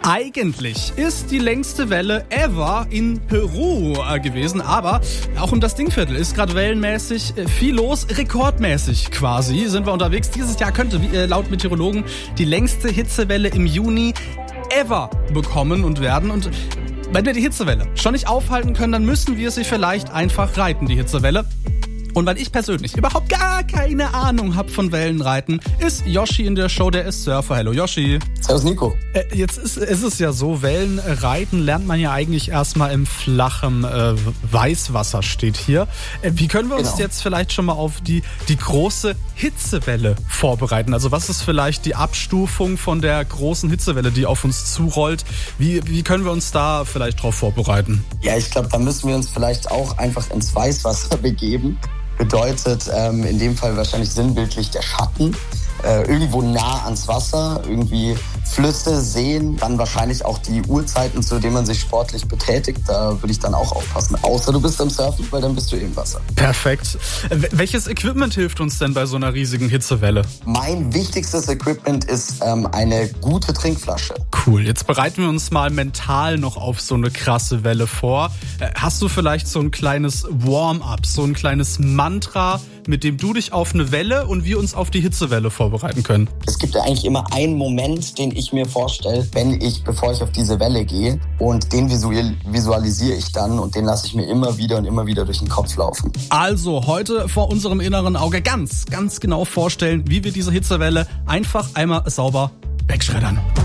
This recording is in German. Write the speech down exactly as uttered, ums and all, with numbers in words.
Eigentlich ist die längste Welle ever in Peru äh, gewesen, aber auch um das Dingviertel ist gerade wellenmäßig äh, viel los, rekordmäßig quasi sind wir unterwegs. Dieses Jahr könnte wie, äh, laut Meteorologen die längste Hitzewelle im Juni ever bekommen und werden. Und wenn wir die Hitzewelle schon nicht aufhalten können, dann müssen wir sie vielleicht einfach reiten, die Hitzewelle. Und weil ich persönlich überhaupt gar keine Ahnung habe von Wellenreiten, ist Yoshi in der Show, der ist Surfer. Hallo Yoshi. Servus Nico. Äh, jetzt ist, ist es ja so, Wellenreiten lernt man ja eigentlich erstmal im flachen äh, Weißwasser, steht hier. Äh, wie können wir uns Genau. jetzt vielleicht schon mal auf die, die große Hitzewelle vorbereiten? Also was ist vielleicht die Abstufung von der großen Hitzewelle, die auf uns zurollt? Wie, wie können wir uns da vielleicht drauf vorbereiten? Ja, ich glaube, da müssen wir uns vielleicht auch einfach ins Weißwasser begeben. Bedeutet ähm, in dem Fall wahrscheinlich sinnbildlich der Schatten. Äh, irgendwo nah ans Wasser, irgendwie Flüsse, Seen, dann wahrscheinlich auch die Uhrzeiten, zu denen man sich sportlich betätigt. Da würde ich dann auch aufpassen. Außer du bist am Surfen, weil dann bist du eh im Wasser. Perfekt. Äh, welches Equipment hilft uns denn bei so einer riesigen Hitzewelle? Mein wichtigstes Equipment ist ähm, eine gute Trinkflasche. Cool, jetzt bereiten wir uns mal mental noch auf so eine krasse Welle vor. Äh, hast du vielleicht so ein kleines Warm-up, so ein kleines Mantra, mit dem du dich auf eine Welle und wir uns auf die Hitzewelle vorbereiten können? Es gibt ja eigentlich immer einen Moment, den ich mir vorstelle, wenn ich, bevor ich auf diese Welle gehe. Und den visual, visualisiere ich dann und den lasse ich mir immer wieder und immer wieder durch den Kopf laufen. Also heute vor unserem inneren Auge ganz, ganz genau vorstellen, wie wir diese Hitzewelle einfach einmal sauber wegschreddern.